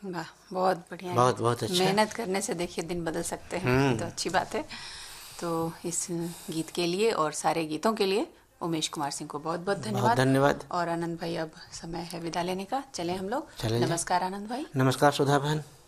वाह, बहुत बढ़िया। बहुत बहुत अच्छा। मेहनत करने से देखिए दिन बदल सकते हैं, तो अच्छी बात है। तो इस गीत के लिए और सारे गीतों के लिए उमेश कुमार सिंह को बहुत बहुत बहुत धन्यवाद। धन्यवाद। और आनंद भाई, अब समय है विदा लेने का, चलें हम लोग। चलें जाए। नमस्कार आनंद भाई। नमस्कार सुधा बहन।